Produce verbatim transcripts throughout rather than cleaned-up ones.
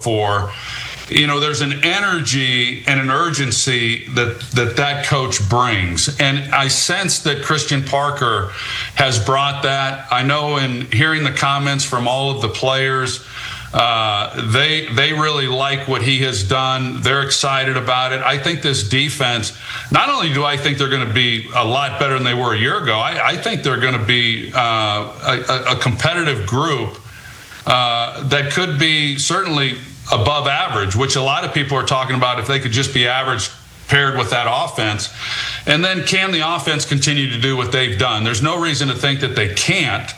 before. You know, there's an energy and an urgency that, that that coach brings. And I sense that Christian Parker has brought that. I know in hearing the comments from all of the players, uh, they they really like what he has done. They're excited about it. I think this defense, not only do I think they're going to be a lot better than they were a year ago, I, I think they're going to be uh, a, a competitive group uh, that could be certainly above average, which a lot of people are talking about if they could just be average paired with that offense. And then can the offense continue to do what they've done? There's no reason to think that they can't.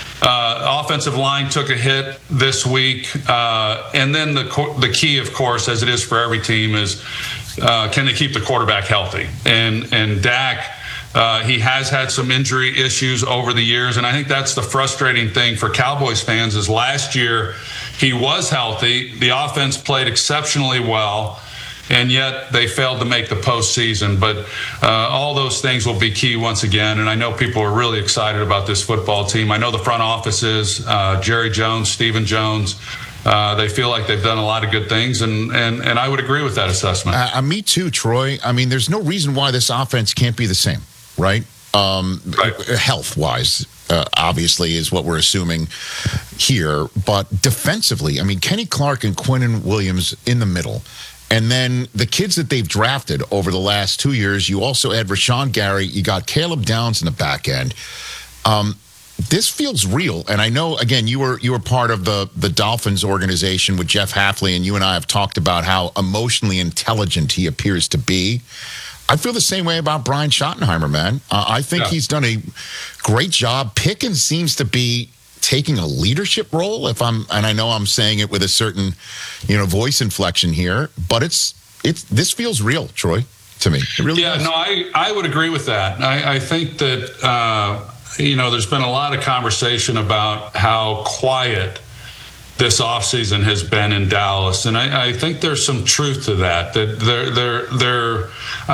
Uh, offensive line took a hit this week. Uh, and then the the key, of course, as it is for every team, is uh, can they keep the quarterback healthy? And, and Dak, Uh, he has had some injury issues over the years, and I think that's the frustrating thing for Cowboys fans is last year he was healthy, the offense played exceptionally well, and yet they failed to make the postseason. But uh, all those things will be key once again, and I know people are really excited about this football team. I know the front office is, uh, Jerry Jones, Stephen Jones. Uh, they feel like they've done a lot of good things, and and, and I would agree with that assessment. Uh, me too, Troy. I mean, there's no reason why this offense can't be the same. Right? Um, right. Health-wise, uh, obviously, is what we're assuming here. But defensively, I mean, Kenny Clark and Quinnen Williams in the middle. And then the kids that they've drafted over the last two years, you also add Rashawn Gary. You got Caleb Downs in the back end. Um, this feels real. And I know, again, you were you were part of the, the Dolphins organization with Jeff Hafley, and you and I have talked about how emotionally intelligent he appears to be. I feel the same way about Brian Schottenheimer, man. Uh, I think yeah. he's done a great job. Pickens seems to be taking a leadership role, if I'm, and I know I'm saying it with a certain, you know, voice inflection here, but it's it's this feels real, Troy, to me. It really yeah, does. no, I, I would agree with that. I, I think that uh, you know, there's been a lot of conversation about how quiet this offseason has been in Dallas, and I, I think there's some truth to that. That they're they're they're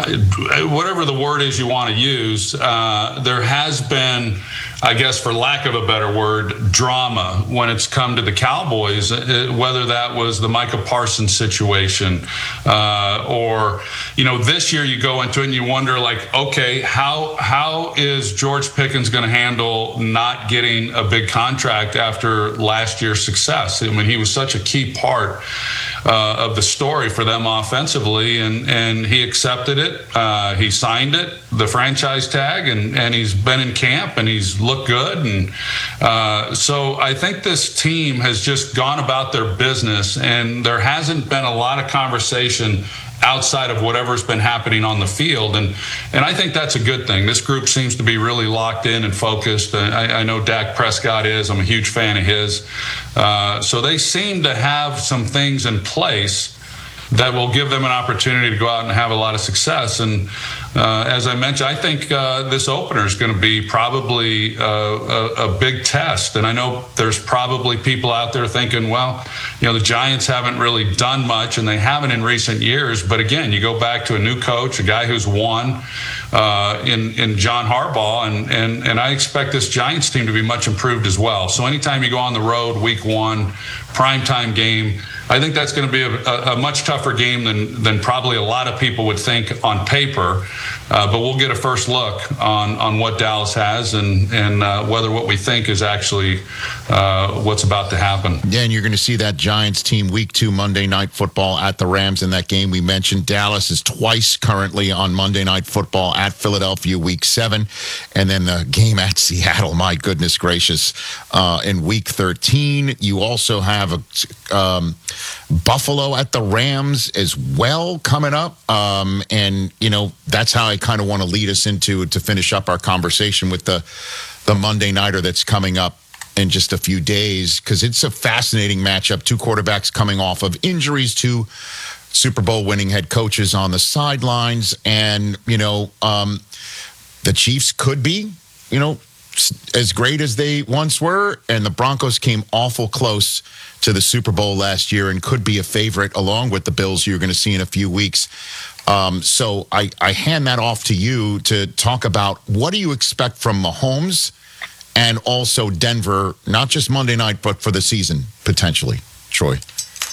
uh, whatever the word is you want to use. Uh, there has been, I guess, for lack of a better word, drama when it's come to the Cowboys. Uh, whether that was the Micah Parsons situation, uh, or you know, this year you go into it and you wonder, like, okay, how how is George Pickens going to handle not getting a big contract after last year's success? I mean, he was such a key part uh, of the story for them offensively, and, and he accepted it. Uh, he signed it, the franchise tag, and, and he's been in camp, and he's looked good. And uh, so I think this team has just gone about their business, and there hasn't been a lot of conversation outside of whatever's been happening on the field. And and I think that's a good thing. This group seems to be really locked in and focused. I, I know Dak Prescott is. I'm a huge fan of his. Uh, so they seem to have some things in place that will give them an opportunity to go out and have a lot of success. And uh, as I mentioned, I think uh, this opener is going to be probably uh, a, a big test. And I know there's probably people out there thinking, well, you know, the Giants haven't really done much, and they haven't in recent years. But again, you go back to a new coach, a guy who's won uh, in, in John Harbaugh, and, and, and I expect this Giants team to be much improved as well. So anytime you go on the road, week one, primetime game, I think that's going to be a, a, a much tougher game than than probably a lot of people would think on paper. Uh, but we'll get a first look on, on what Dallas has, and, and uh, whether what we think is actually uh, what's about to happen. Yeah, and you're going to see that Giants team week two Monday Night Football at the Rams in that game we mentioned. Dallas is twice currently on Monday Night Football at Philadelphia week seven, and then the game at Seattle, my goodness gracious, uh, in week thirteen. You also have a um, Buffalo at the Rams as well coming up, um, and, you know, that's how I kind of want to lead us into to finish up our conversation with the the Monday Nighter that's coming up in just a few days, because it's a fascinating matchup. Two quarterbacks coming off of injuries, two Super Bowl winning head coaches on the sidelines, and, you know, um, the Chiefs could be, you know, as great as they once were, and the Broncos came awful close to the Super Bowl last year and could be a favorite along with the Bills you're going to see in a few weeks. Um, so I, I hand that off to you to talk about what do you expect from Mahomes and also Denver, not just Monday night, but for the season, potentially. Troy.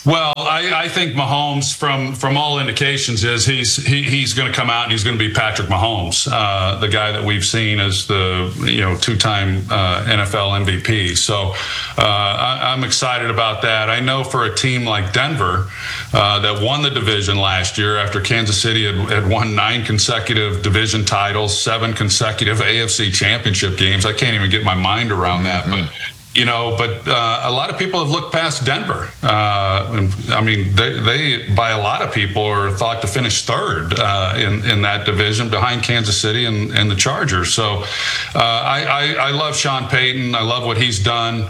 Well, I, I think Mahomes, from from all indications, is he's he, he's going to come out and he's going to be Patrick Mahomes, uh, the guy that we've seen as the you know two-time uh, N F L M V P. So uh, I, I'm excited about that. I know for a team like Denver uh, that won the division last year after Kansas City had, had won nine consecutive division titles, seven consecutive A F C championship games. I can't even get my mind around that, but. You know, but uh, a lot of people have looked past Denver. Uh, and, I mean, they, they, by a lot of people, are thought to finish third uh, in, in that division behind Kansas City and, and the Chargers. So uh, I, I, I love Sean Payton. I love what he's done.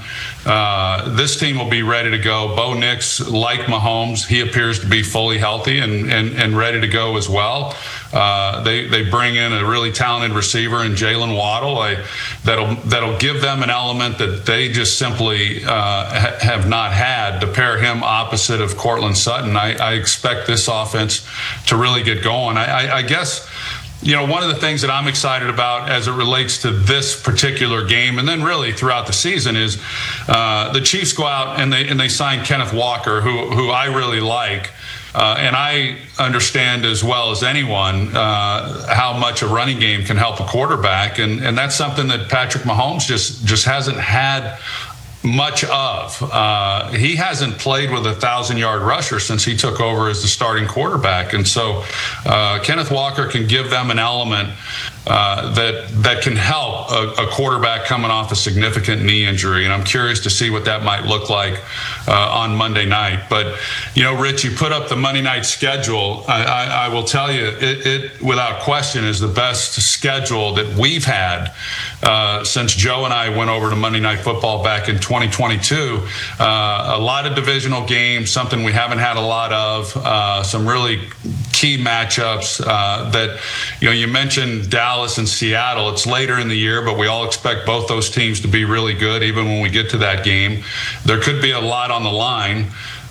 Uh, this team will be ready to go. Bo Nix, like Mahomes, he appears to be fully healthy and, and, and ready to go as well. Uh, they they bring in a really talented receiver in Jalen Waddle. I, that'll that'll give them an element that they just simply uh, ha- have not had to pair him opposite of Cortland Sutton. I, I expect this offense to really get going. I, I, I guess. You know, one of the things that I'm excited about as it relates to this particular game, and then really throughout the season, is uh, the Chiefs go out and they and they sign Kenneth Walker, who who I really like. Uh, and I understand as well as anyone uh, how much a running game can help a quarterback, and and that's something that Patrick Mahomes just just hasn't had much of. Uh, he hasn't played with a thousand-yard rusher since he took over as the starting quarterback, and so uh, Kenneth Walker can give them an element uh, that that can help a, a quarterback coming off a significant knee injury. And I'm curious to see what that might look like uh, on Monday night. But you know, Rich, you put up the Monday night schedule. I, I, I will tell you, it, it without question is the best schedule that we've had uh, since Joe and I went over to Monday Night Football back in twenty twenty-two. Uh, a lot of divisional games, something we haven't had a lot of. Uh, some really key matchups uh, that, you know, you mentioned Dallas and Seattle. It's later in the year, but we all expect both those teams to be really good even when we get to that game. There could be a lot on the line.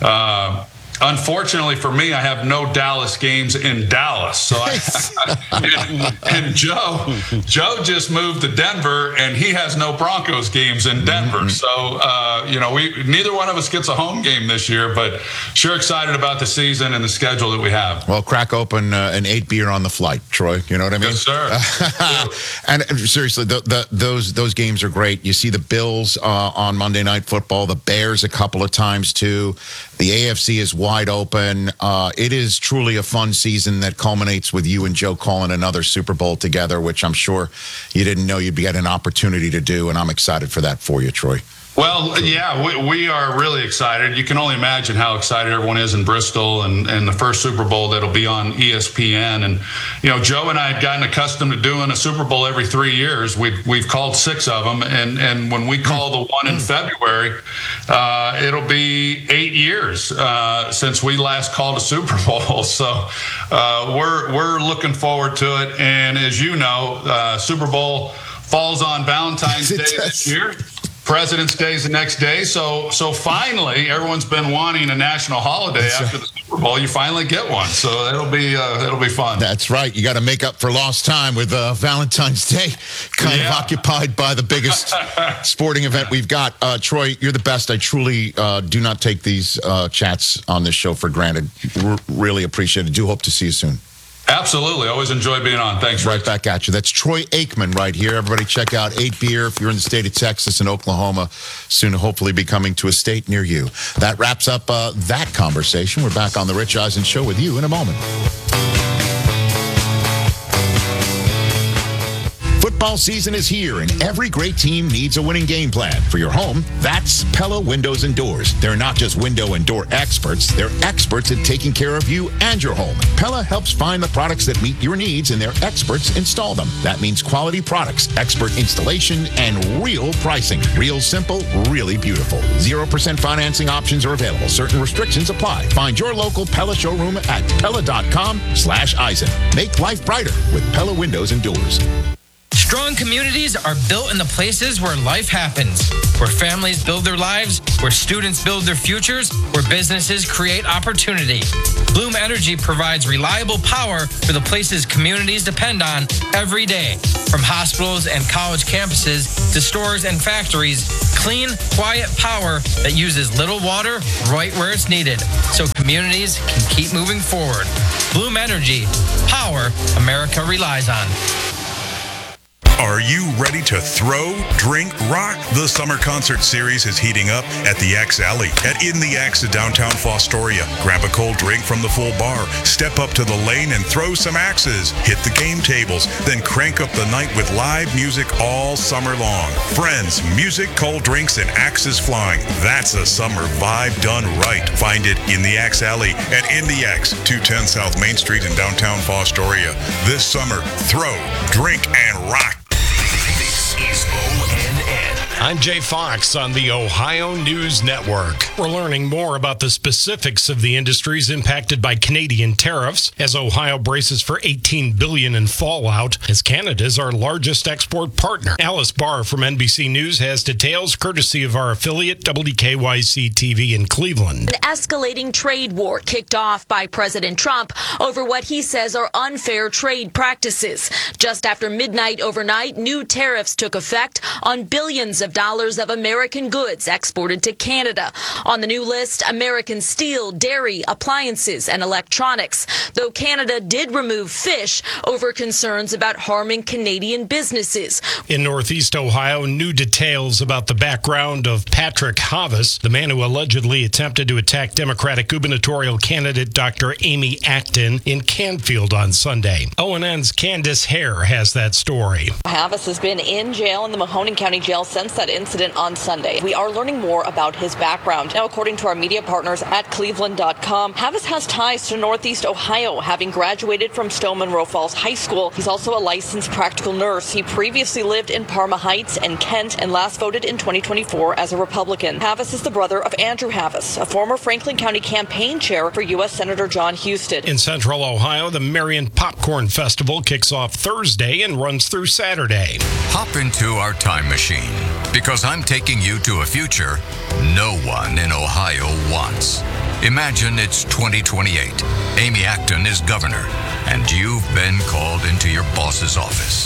Uh, Unfortunately for me, I have no Dallas games in Dallas. So I, and, and Joe, Joe just moved to Denver, and he has no Broncos games in Denver. Mm-hmm. So uh, you know, we neither one of us gets a home game this year, but sure excited about the season and the schedule that we have. Well, crack open uh, an eight beer on the flight, Troy. You know what I mean? Yes, sir. Uh, and seriously, the, the, those those games are great. You see the Bills uh, on Monday Night Football, the Bears a couple of times too. The A F C is wide open. Uh, it is truly a fun season that culminates with you and Joe calling another Super Bowl together, which I'm sure you didn't know you'd get an opportunity to do, and I'm excited for that for you, Troy. Well, yeah, we, we are really excited. You can only imagine how excited everyone is in Bristol and, and the first Super Bowl that'll be on E S P N. And, you know, Joe and I had gotten accustomed to doing a Super Bowl every three years. We've, we've called six of them. And, and when we call the one in February, uh, it'll be eight years uh, since we last called a Super Bowl. So uh, we're, we're looking forward to it. And as you know, uh, Super Bowl falls on Valentine's Day this year. President's Day is the next day, so so finally, everyone's been wanting a national holiday That's after right. the Super Bowl. You finally get one, so it'll be uh, it'll be fun. That's right. You got to make up for lost time with uh, Valentine's Day, kind yeah. of occupied by the biggest sporting event we've got. Uh, Troy, you're the best. I truly uh, do not take these uh, chats on this show for granted. R- really appreciate it. Do hope to see you soon. Absolutely. Always enjoy being on. Thanks, Right Rich. back at you. That's Troy Aikman right here. Everybody check out eight beer if you're in the state of Texas and Oklahoma. Soon to hopefully be coming to a state near you. That wraps up uh, that conversation. We're back on The Rich Eisen Show with you in a moment. Football season is here, and every great team needs a winning game plan. For your home, that's Pella Windows and Doors. They're not just window and door experts. They're experts at taking care of you and your home. Pella helps find the products that meet your needs, and their experts install them. That means quality products, expert installation, and real pricing. Real simple, really beautiful. zero percent financing options are available. Certain restrictions apply. Find your local Pella showroom at Pella dot com slash Eisen. Make life brighter with Pella Windows and Doors. Strong communities are built in the places where life happens, where families build their lives, where students build their futures, where businesses create opportunity. Bloom Energy provides reliable power for the places communities depend on every day. From hospitals and college campuses to stores and factories, clean, quiet power that uses little water right where it's needed, so communities can keep moving forward. Bloom Energy, power America relies on. Are you ready to throw, drink, rock? The summer concert series is heating up at the Axe Alley at In the Axe in downtown Fostoria. Grab a cold drink from the full bar, step up to the lane and throw some axes, hit the game tables, then crank up the night with live music all summer long. Friends, music, cold drinks, and axes flying. That's a summer vibe done right. Find it in the Axe Alley at In the Axe, two ten South Main Street in downtown Fostoria. This summer, throw, drink, and rock. Is O N N. I'm Jay Fox on the Ohio News Network. We're learning more about the specifics of the industries impacted by Canadian tariffs as Ohio braces for eighteen billion dollars in fallout as Canada's our largest export partner. Alice Barr from N B C News has details courtesy of our affiliate W K Y C T V in Cleveland. An escalating trade war kicked off by President Trump over what he says are unfair trade practices. Just after midnight overnight, new tariffs took effect on billions of dollars of American goods exported to Canada. On the new list, American steel, dairy, appliances, and electronics, though Canada did remove fish over concerns about harming Canadian businesses. In Northeast Ohio, new details about the background of Patrick Havis, the man who allegedly attempted to attack Democratic gubernatorial candidate Doctor Amy Acton in Canfield on Sunday. O N N's Candace Hare has that story. Havis has been in jail in the Mahoning County Jail since that incident on Sunday. We are learning more about his background. Now, according to our media partners at Cleveland dot com, Havis has ties to Northeast Ohio, having graduated from Stoneman Row Falls High School. He's also a licensed practical nurse. He previously lived in Parma Heights and Kent and last voted in twenty twenty-four as a Republican. Havis is the brother of Andrew Havis, a former Franklin County campaign chair for U S Senator John Husted. In Central Ohio, the Marion Popcorn Festival kicks off Thursday and runs through Saturday. Hop into our time machine, because I'm taking you to a future no one in Ohio wants. Imagine it's twenty twenty-eight. Amy Acton is governor, and you've been called into your boss's office.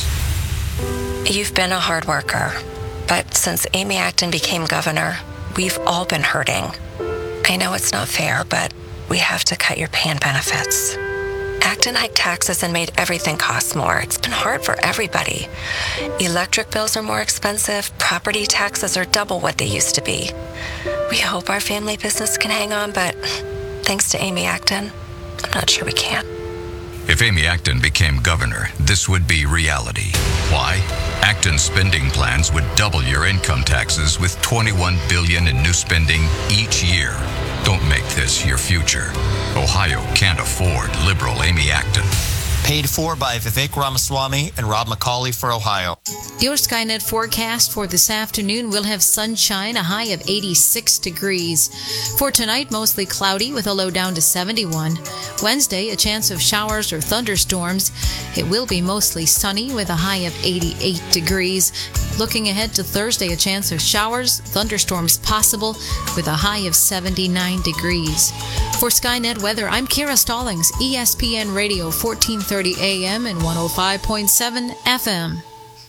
You've been a hard worker, but since Amy Acton became governor, we've all been hurting. I know it's not fair, but we have to cut your pay and benefits. Acton hiked taxes and made everything cost more. It's been hard for everybody. Electric bills are more expensive. Property taxes are double what they used to be. We hope our family business can hang on, but thanks to Amy Acton, I'm not sure we can. If Amy Acton became governor, this would be reality. Why? Acton's spending plans would double your income taxes with twenty-one billion dollars in new spending each year. Don't make this your future. Ohio can't afford liberal Amy Acton. Paid for by Vivek Ramaswamy and Rob McCauley for Ohio. Your Skynet forecast for this afternoon will have sunshine, a high of eighty-six degrees. For tonight, mostly cloudy with a low down to seventy-one. Wednesday, a chance of showers or thunderstorms. It will be mostly sunny with a high of eighty-eight degrees. Looking ahead to Thursday, a chance of showers, thunderstorms possible with a high of seventy-nine degrees. For Skynet Weather, I'm Kira Stallings, E S P N Radio, fourteen thirty A M and one oh five point seven F M.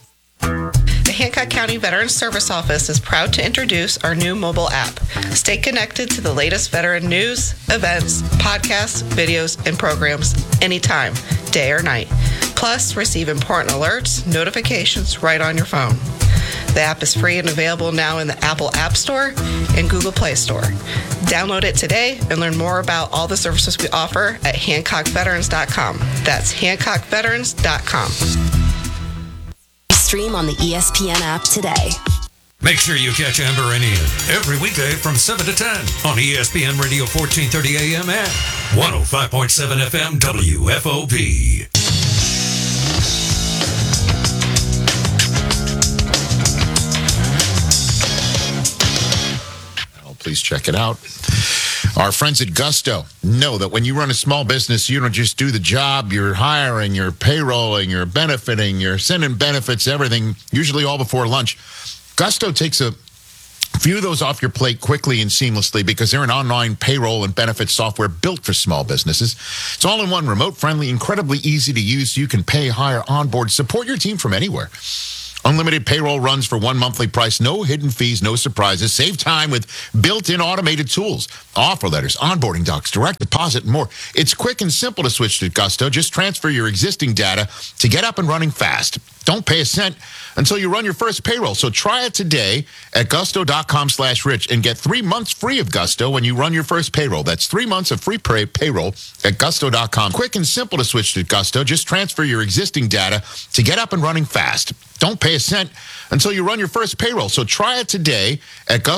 The Hancock County Veterans Service Office is proud to introduce our new mobile app. Stay connected to the latest veteran news, events, podcasts, videos, and programs anytime, day or night. Plus, receive important alerts, notifications right on your phone. The app is free and available now in the Apple App Store and Google Play Store. Download it today and learn more about all the services we offer at hancock veterans dot com. That's hancock veterans dot com. Stream on the E S P N app today. Make sure you catch Amber and Ian every weekday from seven to ten on E S P N Radio fourteen thirty A M and one oh five point seven F M W F O P. Please check it out. Our friends at Gusto know that when you run a small business, you don't just do the job. You're hiring, you're payrolling, you're benefiting, you're sending benefits, everything, usually all before lunch. Gusto takes a few of those off your plate quickly and seamlessly because they're an online payroll and benefits software built for small businesses. It's all in one, remote friendly, incredibly easy to use. You can pay, hire, onboard, support your team from anywhere. Unlimited payroll runs for one monthly price. No hidden fees, no surprises. Save time with built-in automated tools, offer letters, onboarding docs, direct deposit, and more. It's quick and simple to switch to Gusto. Just transfer your existing data to get up and running fast. Don't pay a cent until you run your first payroll. So try it today at gusto.com slash rich and get three months free of Gusto when you run your first payroll. That's three months of free pay- payroll at gusto dot com. Quick and simple to switch to Gusto. Just transfer your existing data to get up and running fast. Don't pay a cent until you run your first payroll. So try it today at Gusto.